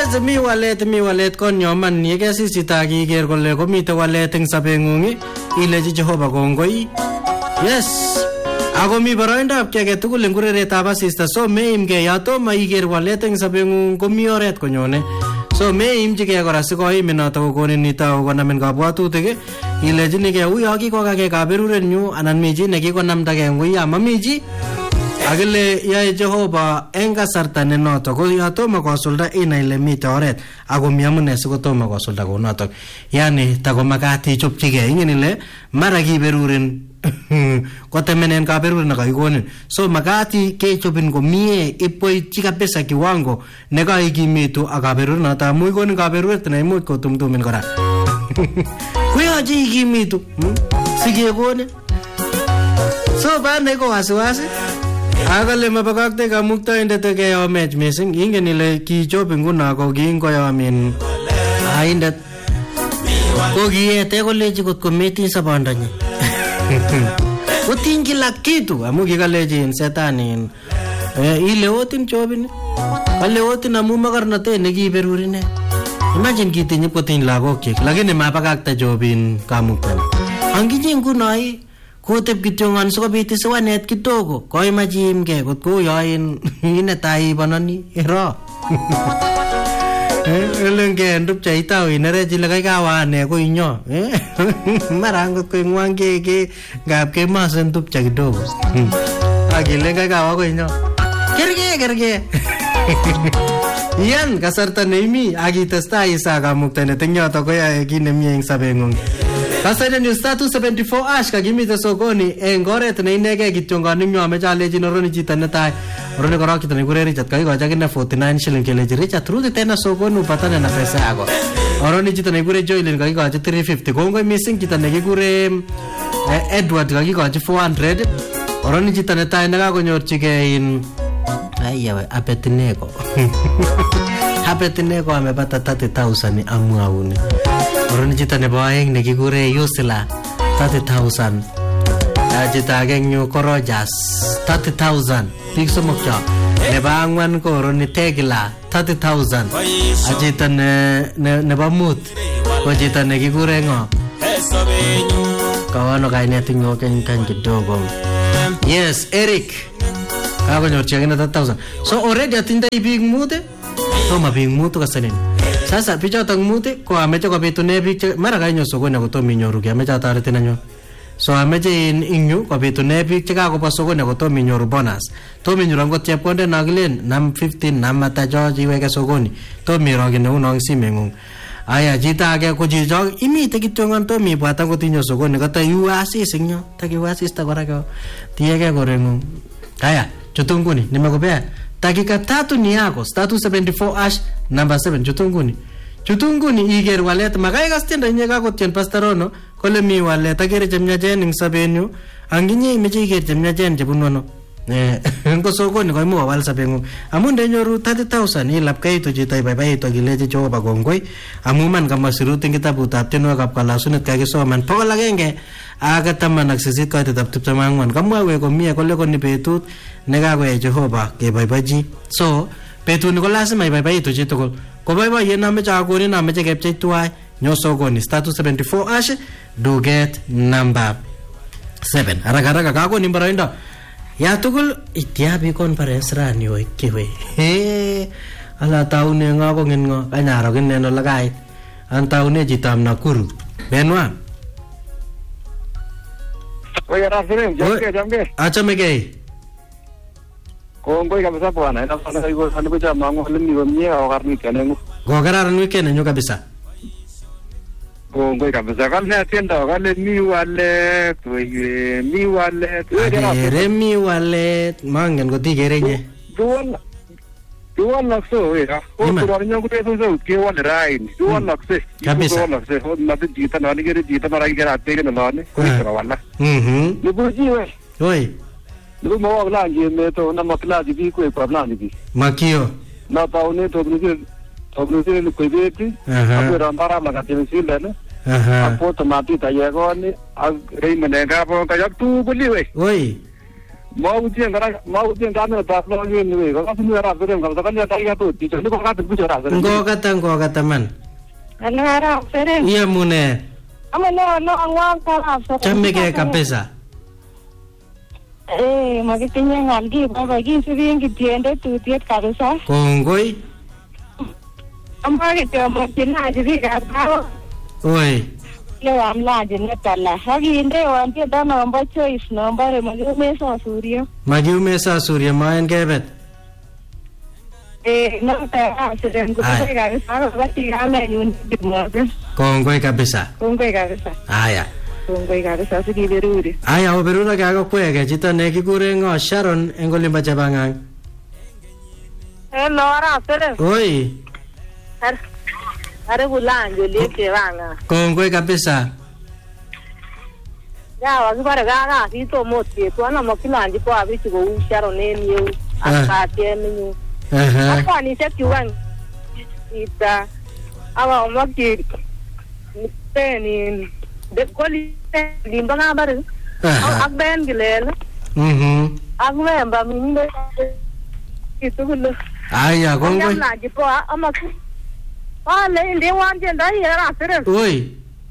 Yes, mi walet konyoman yekesisita kiker kole komite walet eng sabeng'ung ilechi Jehova kongoi. Yes. Ako mi boroindab ki age tugul eng kureretab asista, so meimge yatomo iker walet eng sabeng'ung komi oret konyone. So meimchige kora sikoimin noto kokonin nito konamin kabwatutik ilejinige uyo kikokake kaberurenyu anan mi chi nekikonamdage nguya mami chi akile yae Jehova eng kasarta ne noto ko yatomo kosulda inai ile mite oret ako mi amune sikotomo kosulda kou notok. Yani takomakat ichopchige ingen ile mara kiberuren kotemenen kaberuret nekakikonin, so makati kechopin komie ipoitchi kabisa kiwango nekaikimitu ak kaberuret noto amu ikonin kaberuret neimuch kotumtumin kora. Kuyoche ikimitu sikekonin. So bane ko wasiwasi akale mabakakte kamuktaindet keyomech mising ingen ile kichop nguno ko kingoyomin aindet ko kiyete kolechi kotko metinye sabondonyi utin kila kitu amu kikalechi setanin ile otin chobin kale otin amu makarnatet nekiberurine. Imagine kitinye kotin lagokchik lakini mabakakta chobin kamuktan anginyi nguno kotep kityongan sikobit siwanet kidogo koimachimge kotko yoin inetai banani ero elenge ndupcha itau inerechi le kawane ko inyo mara ngot ko ngwange ke ngap ke masen ndupcha kidogo akile kawa ko inyo kerge yan kasarta neimi akitestai isa kamuktanet eng yoto koyae kit nemie eng sabeng'ung. Kasari news 274 ash kakimite sokoni eng oret neinegei kityongonik nyo ameche alechi oroni chito netai oroni korok chito nekikure Richard kakikochi akine 49 shilling kelechi Richard rudi tena sokoni upatane na pesa yako. Oroni chito nekikure Joylin kakikochi 350. Kongoi missing chito nekikure Edward kakikochi 400. Oroni chito netai nekakonyorchigei ayawe Abednego Abednego amepata 30,000 amwauni. Oroni chito nebo aeng nekikure Yusila 30,000. Chito age nyu ko Rogers 30,000. Big somok cho. Nebo angwan ko oroni Tegla 30,000. Chito nebo mut ko chito nekikure ngo kawano kainet nyo kan kidogo. Yes, Eric kakonyorchi akine 30,000. So already atindoi biik mut toma biik mut kasanin. Sasa pichotok muti ko ameche kobitune biik mara kainyo sokoni kotomo inyoru ki ameche atoretin anyun. So ameche inyu kobitune biik chekakoba sokoni kotomo inyoru bonus. Tomo inyoru angot chepkondet nakilen nam 15 nam atacho iweke sokoni. Tomo iroki neuno eng simeng'ung. Aya chito age ko chichok imite kityongan tomo ibwat angot inyo sokoni kata yu asis eng yo. Takiu asista kora ko tiege koreng'ung. Aya chutunguni nimekupea dakika 3 ni yako 374 ash number 7 chutunguni iker walet makai kastendo inye kakotien Pastarono kole mi walet akere chemyachen eng sabenyu anginye imeche iker chemyachen chebunono ngo sokoni koimu wawal sabeng'ung amu ndenyoru 30,000 ilapkaitu chito ibaibaitu akilechi Jehova kongoi amu man kamasirut eng kitabutab tienwokikab kalasunet kakisoman 118 koitetab 24 kamwawe komie kole koni betut nekakoyai Jehova keboibochi. So betuni ko lazima ibaibaitu chitugul koboiboiyet nameche akonin ameche kepchei tuwai nyo sokoni 374 ash duket number 7 haraka kakonin boroindo ya tugul itiabi conference rani oi kiwe ala taune ngako ngin ngo kanyaro kineno lagai antaune chitam Nakuru Benwa. Oye Rafael, jamge. Achamege. Kongoi kabisa bwana, nafanya hivyo sana kwa mangu limi wamie au karni kanengu. Gogararan weekend nyo kabisa. Kongoi kabisa kale atenda kale mi wale mi wale mangen kotigere nye. Duwan lakso wega. Kurani nyo kuteso so ke wale rain. Duwan lakse. Kabisa. Duwan lakse. Mati jita nani kere jita mara kere ate kene nani. Kuri wala. Nibuji we. Oi. Nibu mawa blanji meto na maklaji bi kwe kwa blanji bi. Makio. Na paune to brusile ni kwe beti. Apo rambara makatini sile ne. Apo tomati tayegoni. Ag rei menenga po kayak tu buli we. Oi. Mautien kami tatlo yun kasi nira pero kalau kanya tayo to dito ni ko ka tugura Ngokata man. Anara pero. Iya mune. No ang wag ka sa. Chamme ke kabisa. Magitinya ngalgi bagi sabihin kitiende tu tiet kabisa. Kongoi. Amari te makina jadi ka. Oi. Yo amla jenne talla. Hagi inde wanti da number choice number Magiume sa Surya main kebet. No ta asren ko ka sa bati ame yun dimoga. Kongoi kabisa. Aya. Kongoi kabisa sigi beruri. Aya oberura ka ko kwege chito ne kikure ngo Sharon engolimba chabangang. Hello ara tere. Oi. Are bulanjo leke wanga. Kongoi kabisa. Ya wazibara gaga sito moti to ana makilanji ko abichi go Sharon emiyo akati emiyo. Apa ni sekiwan. Ita awa omaki ni de koli limba ngabar. Akben gilel. Agmemba minne itu gulu. Aya kongoi. Lanji ko amaki. Le inde wanje ndai era tere. Oi.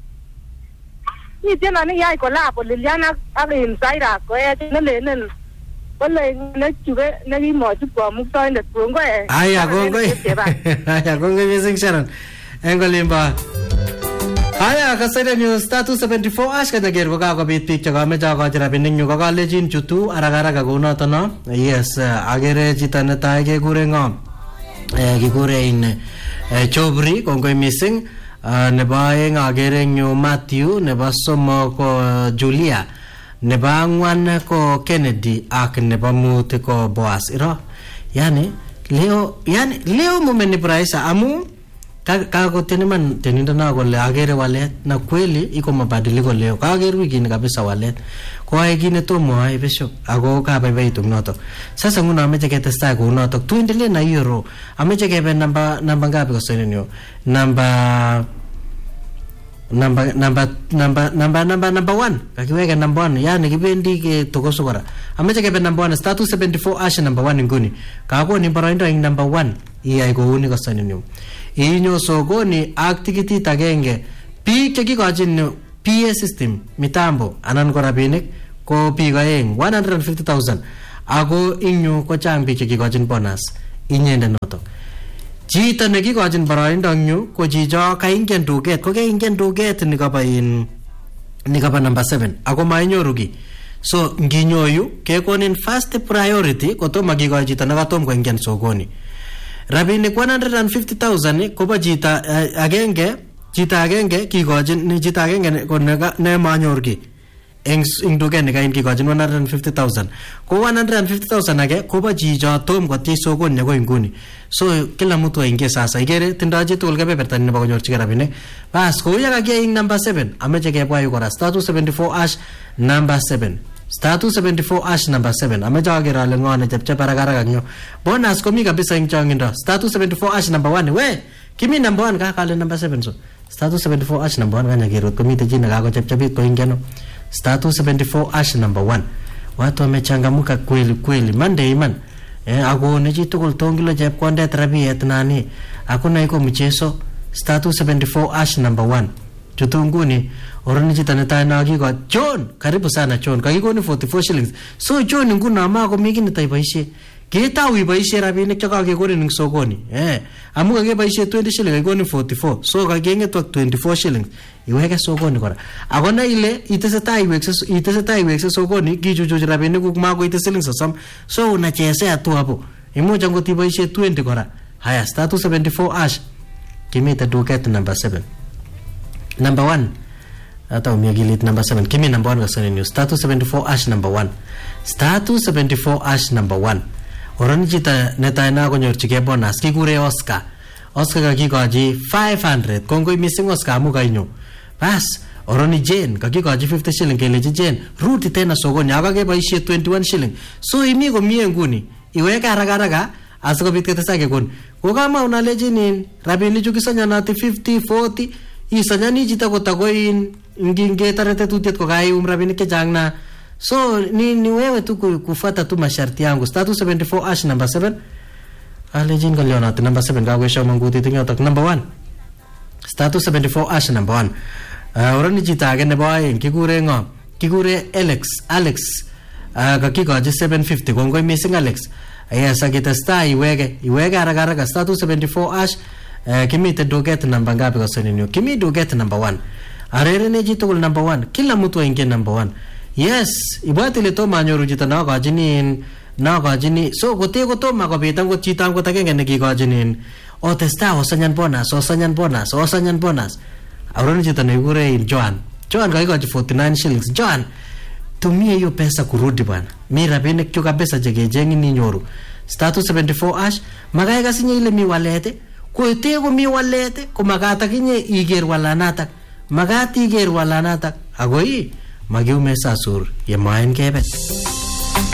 Ni tena ni yai ko la po liliana ave inside ko e ne Wale na chuve na ni mo chu ko mu to inde tungo e. Aya kongoi. Aya kongoi mising Sharon. Engolimba. Aya kasere news status 74 ash ka nager ko ka bit picture ka me ja ka jara bining ko ka lejin chutu aragara ka guna to no. Yes agere jitana ta ge gure ngom. Ki gure in Chobri kongoi missing neba eng agere nyo Matthew neba somo ko Julia neba angwan ko Kennedy ak neba mut ko Boaz iro yani leo mumeni praisa amu kako teniman teninda na ko le agere wale na kweli iko mabadiliko leo kagere wiki kabisa wale kwa ingine to mo ai besho ago ka bebe itugnoto sasa nguna ameche ketesta ko unoto tuendelee na hiyo ameche kebe namba ngapi kwa sasa nyo namba 1 kakiweka namba 1 yani kibendi ke tokoso kora ameche kebe namba 1 status 74 ash namba 1 nguni kako ni boroindo ing namba 1 iyai ko uni kwa sasa nyo inyo sokoni ak tikitit agenge biik chekikochin PA system mitambo anan ko rabinik ko biik aeng 150,000 ako inyo ko chang biik chekikochin bonus inyende noto chito nekikochin boroindo nyu ko chicho kaingen duket ko kaingen duket nikaba namba 7 ako mainyoru ki so nginyoyu kekonin first priority kotomo kikochi chito nekatom koingen sokoni rabinik 150,000 koba chito agenge kikochin chito agenge ko ne manyor ki eng duket ne kain kikochin 150,000 ko 150,000 age koba chicho tom kotie sokoni ko inguni so kila mtu aingie sasa igere tindoi chitukul kebeberta nebo konyorchigei rabinik bas kou yakakia ing number 7 ameche kebwa yu kora status 74 ash number 7 status 74 ash number 7 ameche ager ale ngone chepchep haraka nyo bonus komi kabisa ing changindo status 74 ash number 1 we kimi number 1 kakale number 7 so status 74 ash number 1 kanya gerot komite jina kako chepchepit ko ingeno status 74 ash number 1 watu wamechangamuka kweli Monday man ako ne chitukul tongilo chepkondet rabiet nani hakuna iko mchezo status 74 ash number 1 chutunguni oroni chita netai na kiko John karibu sana John kakikoni 44 shillings so John nguna ma ko miki netaiboishe ketau iboishe rabinik chakakekoni ning sokoni amu kakeboishe 20 shillings kakikoni 44 so kakengetwa 24 shillings iweke sokoni kora akona ile itesetai iwekse sokoni kichuchuch rabinik kuk mako ite shillings 30 so unachezea tu hapo imucha ngot iboishe 20 kora haya status 74 ash kimite duket number 7 number 1 ata umiagilit number 7 kimi number 1 kasani news status 74 ash number 1 status 74 ash number 1 orani chita netai na konyorchigei bonus kikure Oscar kakikochi 500 kongoi missing Oscar amu kainyo bas orani Jane kakikochi 50 shilling kelechi Jane ruti tena sokoni akakeboishe 21 shilling so imi komie nguni iweke haraka asikobit ketesa kekon kokama unalejinin rabinik chu kisanyonoti 50 40 isanyani chito kotakoin ngingetarete tutiet ko kaium rabinik chechang na So ni wewe tu kufuata tu masharti yangu. Star 274 ash number 7. Alejin kalionat number 7 gawesha manguti tingotak number 1. Star 274 ash number 1. Orani chita age nebo aeng kikure ngo. Kikure Alex. Kakikochi 750 kongoi missing Alex. Yes, akitestai iwege haraka star 274 ash. Kimite duget number ngapi kasoninyo? Kimi duget number 1. Arerene chitugul number 1. Kila mtu aingie number 1. Yes, ibwati le to manyoru chito nakachinin. So kote kotoma kobit angot chito angot agenge nekikachinin. Otesta osanyan bonus. Auroni chito nekikure Joan kakikochi 49 shillings. Joan, tumie hiyo pesa kurudi bwana. Mi rabinik kyo kabisa chekechengin ninyoru. Star 274 ash, makai kasinye ile mi walete. Koite ko mi walete, ko makata kinye iger walanatak. Makat iger walanatak. Ako makiume sasur, yemaen kebet.